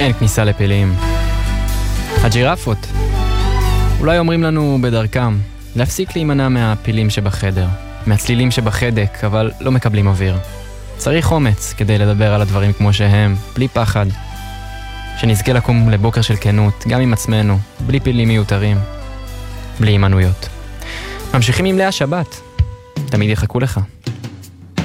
אין כניסה לפילים. הג'ירפות. אולי אומרים לנו בדרכם להפסיק להימנע מהפילים שבחדר, מהצלילים שבחדק, אבל לא מקבלים אוויר. צריך אומץ כדי לדבר על הדברים כמו שהם, בלי פחד. שנזכה לקום לבוקר של כנות, גם עם עצמנו, בלי פילים מיותרים, בלי הימנעויות. ממשיכים עם לאה שבת. תמיד יחכו לך.